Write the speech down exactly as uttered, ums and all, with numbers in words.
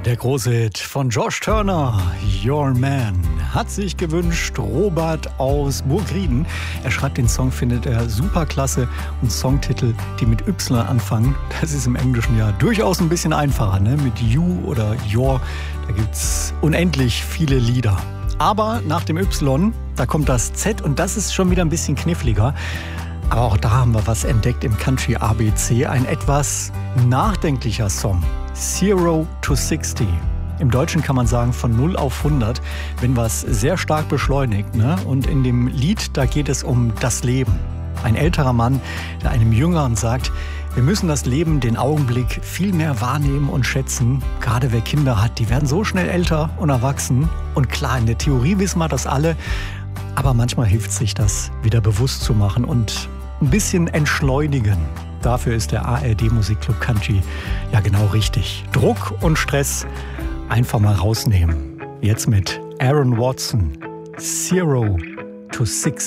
der große Hit von Josh Turner, Your Man, hat sich gewünscht Robert aus Burgrieden. Er schreibt den Song, findet er super klasse, und Songtitel, die mit Y anfangen, das ist im Englischen ja durchaus ein bisschen einfacher, ne? Mit You oder Your, da gibt's unendlich viele Lieder. Aber nach dem Y, da kommt das Z und das ist schon wieder ein bisschen kniffliger. Aber auch da haben wir was entdeckt im Country A B C, ein etwas nachdenklicher Song. Zero to sixty. Im Deutschen kann man sagen von null auf hundert, wenn was sehr stark beschleunigt. Ne? Und in dem Lied, da geht es um das Leben. Ein älterer Mann, der einem Jüngeren sagt, wir müssen das Leben, den Augenblick viel mehr wahrnehmen und schätzen. Gerade wer Kinder hat, die werden so schnell älter und erwachsen. Und klar, in der Theorie wissen wir das alle, aber manchmal hilft es sich, das wieder bewusst zu machen und ein bisschen entschleunigen. Dafür ist der A R D Musikclub Country ja genau richtig. Druck und Stress einfach mal rausnehmen. Jetzt mit Aaron Watson, Zero to sixty.